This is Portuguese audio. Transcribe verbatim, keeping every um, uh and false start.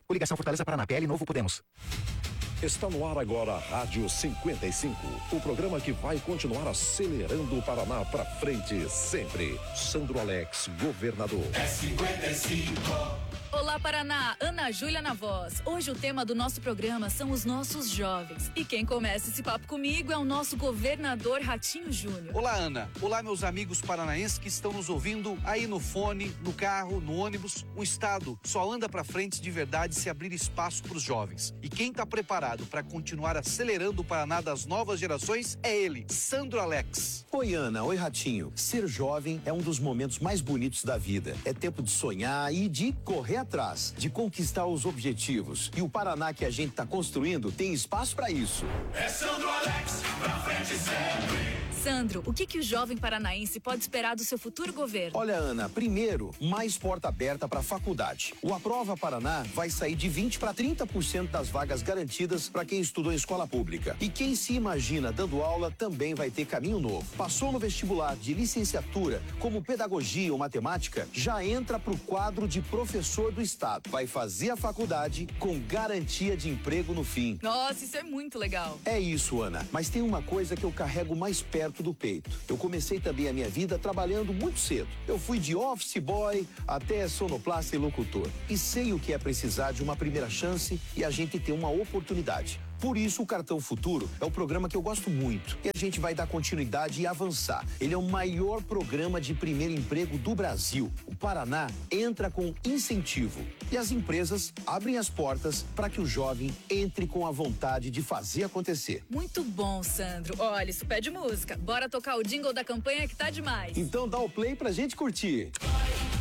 Coligação Fortaleza Paraná, P L Novo Podemos. Está no ar agora a Rádio cinquenta e cinco, o programa que vai continuar acelerando o Paraná para frente sempre. Sandro Alex, governador. É cinquenta e cinco. Olá, Paraná! Ana Júlia na voz. Hoje o tema do nosso programa são os nossos jovens. E quem começa esse papo comigo é o nosso governador Ratinho Júnior. Olá, Ana. Olá, meus amigos paranaenses que estão nos ouvindo aí no fone, no carro, no ônibus. Um estado só anda pra frente de verdade se abrir espaço para os jovens. E quem tá preparado para continuar acelerando o Paraná das novas gerações é ele, Sandro Alex. Oi, Ana. Oi, Ratinho. Ser jovem é um dos momentos mais bonitos da vida. É tempo de sonhar e de correr atrás, de conquistar os objetivos. E o Paraná que a gente está construindo tem espaço para isso. É Sandro Alex, pra frente sempre. Sandro, o que que o jovem paranaense pode esperar do seu futuro governo? Olha, Ana, primeiro, mais porta aberta para a faculdade. O Aprova Paraná vai sair de vinte para trinta por cento das vagas garantidas para quem estudou em escola pública. E quem se imagina dando aula também vai ter caminho novo. Passou no vestibular de licenciatura, como pedagogia ou matemática, já entra para o quadro de professor do estado. Vai fazer a faculdade com garantia de emprego no fim. Nossa, isso é muito legal. É isso, Ana. Mas tem uma coisa que eu carrego mais perto do peito. Eu comecei também a minha vida trabalhando muito cedo. Eu fui de office boy até sonoplasta e locutor. E sei o que é precisar de uma primeira chance e a gente ter uma oportunidade. Por isso, o Cartão Futuro é o programa que eu gosto muito. E a gente vai dar continuidade e avançar. Ele é o maior programa de primeiro emprego do Brasil. O Paraná entra com incentivo. E as empresas abrem as portas para que o jovem entre com a vontade de fazer acontecer. Muito bom, Sandro. Olha, isso pede música. Bora tocar o jingle da campanha que tá demais. Então dá o play pra gente curtir.